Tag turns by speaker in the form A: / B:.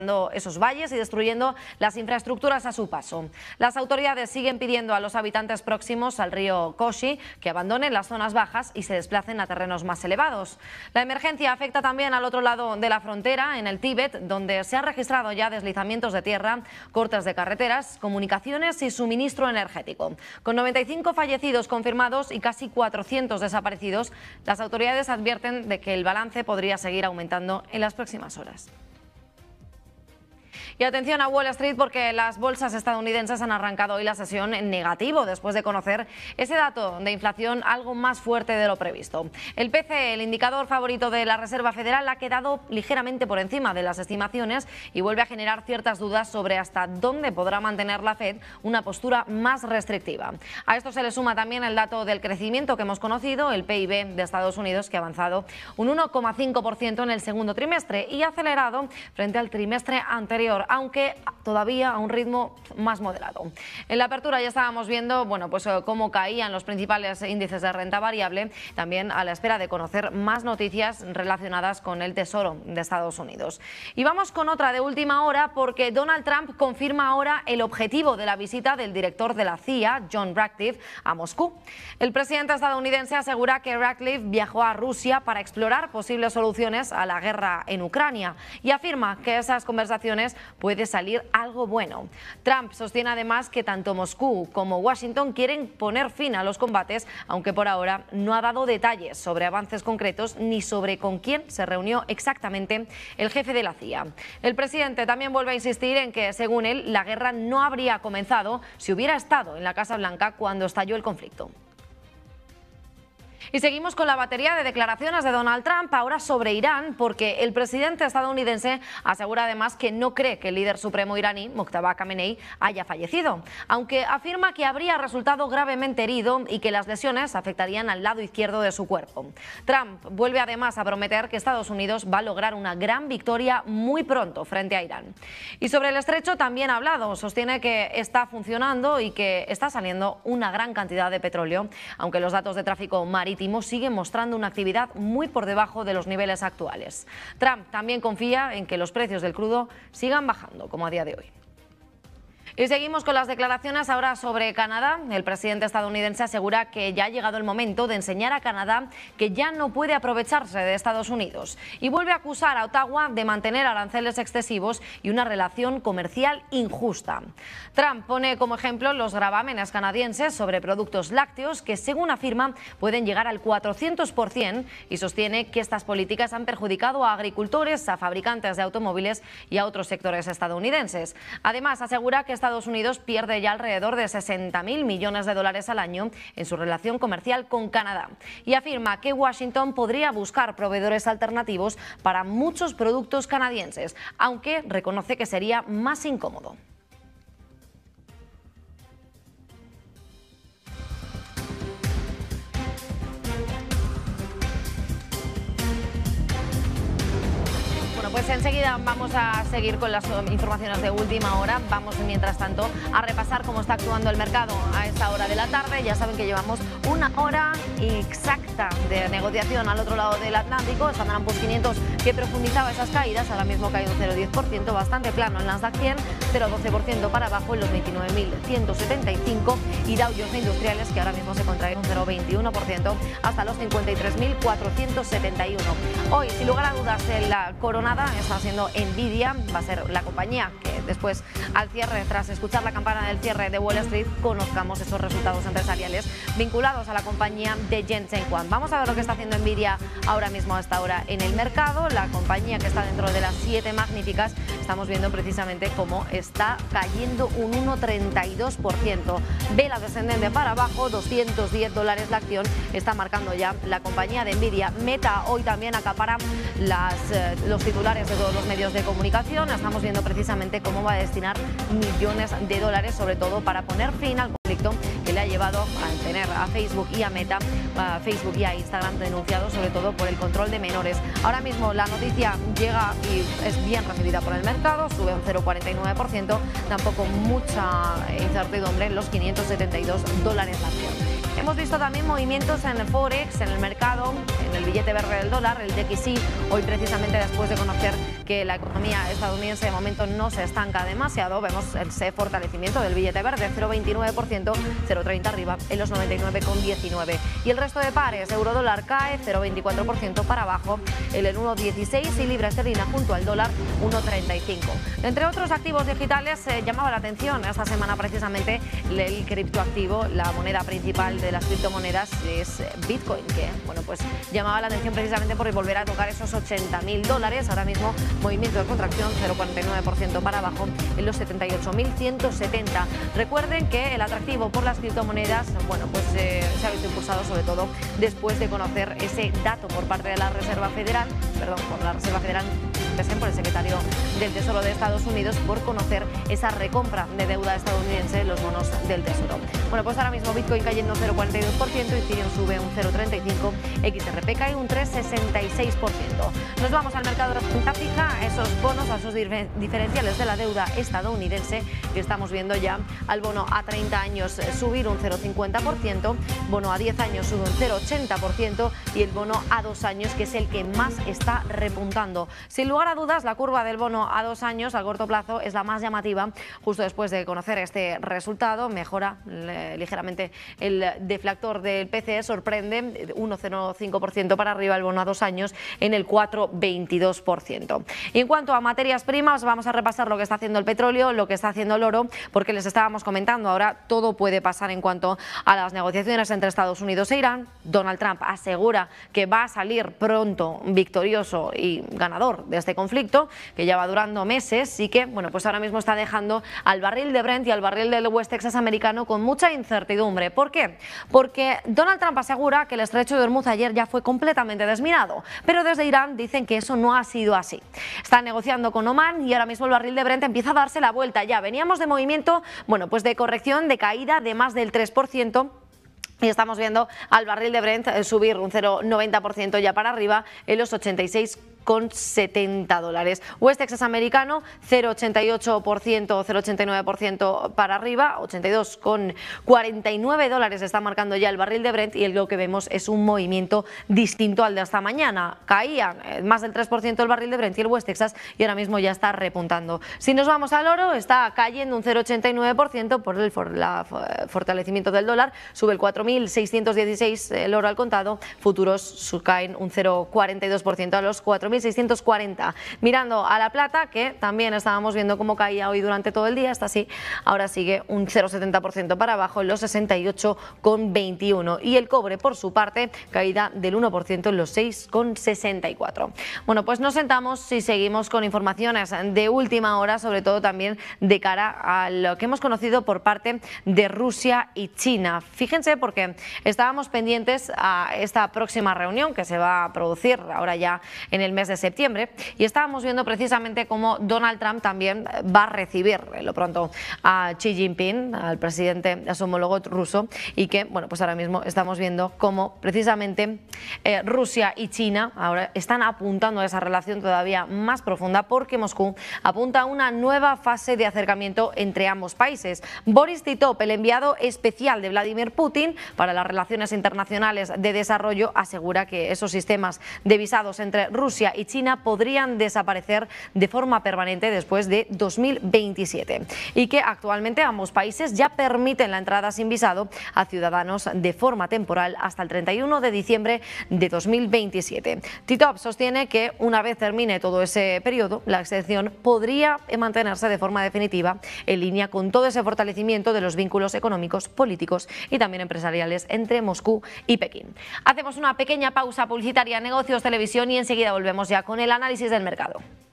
A: esos valles y destruyendo las infraestructuras a su paso. Las autoridades siguen pidiendo a los habitantes próximos al río Koshi que abandonen las zonas bajas y se desplacen a terrenos más elevados. La emergencia afecta también al otro lado de la frontera, en el Tíbet, donde se han registrado ya deslizamientos de tierra, cortes de carreteras, comunicaciones y suministro energético. Con 95 fallecidos confirmados y casi 400 desaparecidos, las autoridades advierten de que el balance podría seguir aumentando en las próximas horas. Y atención a Wall Street, porque las bolsas estadounidenses han arrancado hoy la sesión en negativo después de conocer ese dato de inflación algo más fuerte de lo previsto. El PCE, el indicador favorito de la Reserva Federal, ha quedado ligeramente por encima de las estimaciones y vuelve a generar ciertas dudas sobre hasta dónde podrá mantener la Fed una postura más restrictiva. A esto se le suma también el dato del crecimiento que hemos conocido, el PIB de Estados Unidos, que ha avanzado un 1,5% en el segundo trimestre y ha acelerado frente al trimestre anterior, aunque todavía a un ritmo más moderado. En la apertura ya estábamos viendo, cómo caían los principales índices de renta variable, también a la espera de conocer más noticias relacionadas con el Tesoro de Estados Unidos. Y vamos con otra de última hora, porque Donald Trump confirma ahora el objetivo de la visita del director de la CIA, John Ratcliffe, a Moscú. El presidente estadounidense asegura que Ratcliffe viajó a Rusia para explorar posibles soluciones a la guerra en Ucrania y afirma que esas conversaciones puede salir algo bueno. Trump sostiene además que tanto Moscú como Washington quieren poner fin a los combates, aunque por ahora no ha dado detalles sobre avances concretos ni sobre con quién se reunió exactamente el jefe de la CIA. El presidente también vuelve a insistir en que, según él, la guerra no habría comenzado si hubiera estado en la Casa Blanca cuando estalló el conflicto. Y seguimos con la batería de declaraciones de Donald Trump, ahora sobre Irán, porque el presidente estadounidense asegura además que no cree que el líder supremo iraní, Mojtaba Khamenei, haya fallecido, aunque afirma que habría resultado gravemente herido y que las lesiones afectarían al lado izquierdo de su cuerpo. Trump vuelve además a prometer que Estados Unidos va a lograr una gran victoria muy pronto frente a Irán. Y sobre el estrecho también ha hablado, sostiene que está funcionando y que está saliendo una gran cantidad de petróleo, aunque los datos de tráfico marítimo siguen mostrando una actividad muy por debajo de los niveles actuales. Trump también confía en que los precios del crudo sigan bajando, como a día de hoy. Y seguimos con las declaraciones ahora sobre Canadá. El presidente estadounidense asegura que ya ha llegado el momento de enseñar a Canadá que ya no puede aprovecharse de Estados Unidos y vuelve a acusar a Ottawa de mantener aranceles excesivos y una relación comercial injusta. Trump pone como ejemplo los gravámenes canadienses sobre productos lácteos que, según afirma, pueden llegar al 400% y sostiene que estas políticas han perjudicado a agricultores, a fabricantes de automóviles y a otros sectores estadounidenses. Además, asegura que Estados Unidos pierde ya alrededor de 60.000 millones de dólares al año en su relación comercial con Canadá y afirma que Washington podría buscar proveedores alternativos para muchos productos canadienses, aunque reconoce que sería más incómodo. Pues enseguida vamos a seguir con las informaciones de última hora. Vamos, mientras tanto, a repasar cómo está actuando el mercado a esta hora de la tarde. Ya saben que llevamos una hora exacta de negociación al otro lado del Atlántico. Standard & Poor's 500, que profundizaba esas caídas, ahora mismo cae un 0,10%, bastante plano. El Nasdaq 100, 0,12% para abajo en los 29.175. Y Dow Jones Industriales, que ahora mismo se contrae un 0,21% hasta los 53.471. Hoy, sin lugar a dudas, la coronada está siendo Nvidia, va a ser la compañía que después, al cierre, tras escuchar la campana del cierre de Wall Street, conozcamos esos resultados empresariales vinculados a la compañía de Jensen Huang. Vamos a ver lo que está haciendo Nvidia ahora mismo a esta hora en el mercado. La compañía que está dentro de las 7 magníficas, estamos viendo precisamente cómo está cayendo un 1,32%. Vela descendente para abajo, $210 la acción, está marcando ya la compañía de Nvidia. Meta hoy también acapara los titulares de todos los medios de comunicación. Estamos viendo precisamente cómo va a destinar millones de dólares, sobre todo para poner fin al conflicto que le ha llevado a tener a Facebook y a Meta, a Facebook y a Instagram denunciados sobre todo por el control de menores. Ahora mismo la noticia llega y es bien recibida por el mercado, sube un 0,49%, tampoco mucha incertidumbre en los $572 la acción. Hemos visto también movimientos en el Forex, en el mercado, en el billete verde del dólar, el DXY, hoy precisamente después de conocer que la economía estadounidense de momento no se estanca demasiado, vemos ese fortalecimiento del billete verde, 0,29%, 0,30 arriba en los 99,19. Y el resto de pares, euro-dólar cae 0,24% para abajo, en el 1,16 y libra esterlina junto al dólar 1,35. Entre otros activos digitales, llamaba la atención esta semana precisamente el criptoactivo, la moneda principal de las criptomonedas es Bitcoin, que bueno, pues llamaba la atención precisamente por volver a tocar esos $80.000. Ahora mismo movimiento de contracción 0,49% para abajo en los 78.170. Recuerden que el atractivo por las criptomonedas, bueno, pues se ha visto impulsado sobre todo después de conocer ese dato por parte de la Reserva Federal, por el secretario del Tesoro de Estados Unidos, por conocer esa recompra de deuda estadounidense, los bonos del Tesoro. Bueno, pues ahora mismo Bitcoin cayendo un 0,42%, Ethereum sube un 0,35%, XRP cae un 3,66%. Nos vamos al mercado de renta fija, esos bonos, a esos diferenciales de la deuda estadounidense, que estamos viendo ya al bono a 30 años subir un 0,50%, bono a 10 años sube un 0,80% y el bono a 2 años, que es el que más está repuntando. Sin lugar a dudas, la curva del bono a 2 años a corto plazo es la más llamativa. Justo después de conocer este resultado, mejora ligeramente el deflactor del PCE, sorprende 1,05% para arriba el bono a 2 años en el 4,22%. Y en cuanto a materias primas, vamos a repasar lo que está haciendo el petróleo, lo que está haciendo el oro, porque les estábamos comentando, ahora todo puede pasar en cuanto a las negociaciones entre Estados Unidos e Irán. Donald Trump asegura que va a salir pronto victorioso y ganador de este conflicto, que ya va durando meses y que, bueno, pues ahora mismo está dejando al barril de Brent y al barril del West Texas americano con mucha incertidumbre. ¿Por qué? Porque Donald Trump asegura que el estrecho de Hormuz ayer ya fue completamente desminado, pero desde Irán dicen que eso no ha sido así. Están negociando con Omán y ahora mismo el barril de Brent empieza a darse la vuelta. Ya veníamos de movimiento, bueno, pues de corrección, de caída de más del 3%. Y estamos viendo al barril de Brent subir un 0,90% ya para arriba en los 86,70 $. West Texas americano 0,88%, 0,89% para arriba, $82,49 está marcando ya el barril de Brent, y lo que vemos es un movimiento distinto al de esta mañana. Caía más del 3% el barril de Brent y el West Texas, y ahora mismo ya está repuntando. Si nos vamos al oro, está cayendo un 0,89% por el fortalecimiento del dólar, sube el 4.616 el oro al contado, futuros caen un 0,42% a los 4.640. Mirando a la plata, que también estábamos viendo cómo caía hoy durante todo el día, está así, ahora sigue un 0,70% para abajo en los 68,21. Y el cobre, por su parte, caída del 1% en los 6,64. Bueno, pues nos sentamos y seguimos con informaciones de última hora, sobre todo también de cara a lo que hemos conocido por parte de Rusia y China. Fíjense, porque estábamos pendientes a esta próxima reunión que se va a producir ahora ya en el mes de septiembre, y estábamos viendo precisamente cómo Donald Trump también va a recibir lo pronto a Xi Jinping, al presidente, a su homólogo ruso, y que, bueno, pues ahora mismo estamos viendo cómo precisamente Rusia y China ahora están apuntando a esa relación todavía más profunda, porque Moscú apunta a una nueva fase de acercamiento entre ambos países. Boris Titov, el enviado especial de Vladimir Putin para las relaciones internacionales de desarrollo, asegura que esos sistemas de visados entre Rusia y China podrían desaparecer de forma permanente después de 2027, y que actualmente ambos países ya permiten la entrada sin visado a ciudadanos de forma temporal hasta el 31 de diciembre de 2027. Titov sostiene que una vez termine todo ese periodo, la excepción podría mantenerse de forma definitiva, en línea con todo ese fortalecimiento de los vínculos económicos, políticos y también empresariales entre Moscú y Pekín. Hacemos una pequeña pausa publicitaria, negocios, televisión, y enseguida volvemos ya con el análisis del mercado.